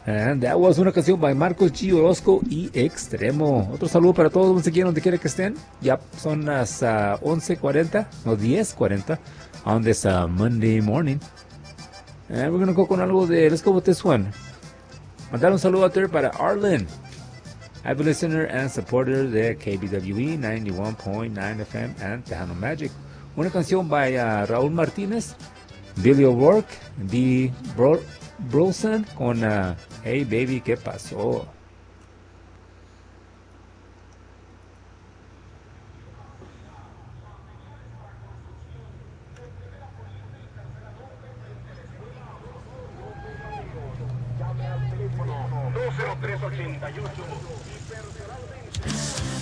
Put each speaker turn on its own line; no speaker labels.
And that was una canción by Marcos G. Orozco y Extremo. Otro saludo para todos donde quiera que estén. Ya son las 11:40, no 10:40, on this Monday morning. And we're gonna go con algo de, let's go with this one. Mandar un saludo a there para Arlen, avid listener and supporter de KBWE 91.9 FM and Tejano Magic. Una canción by Raúl Martínez, Billy O'Rourke, D. Broson con Hey Baby, ¿qué pasó?
Llame al teléfono 20388